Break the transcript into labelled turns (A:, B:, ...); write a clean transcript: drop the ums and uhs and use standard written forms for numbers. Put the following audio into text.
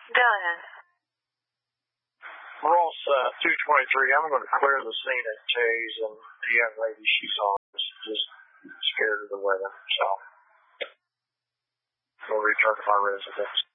A: Go ahead.
B: Ross 223, I'm going to clear the scene at Jay's, and the young lady she's on is just scared of the weather, so we'll return to my residence.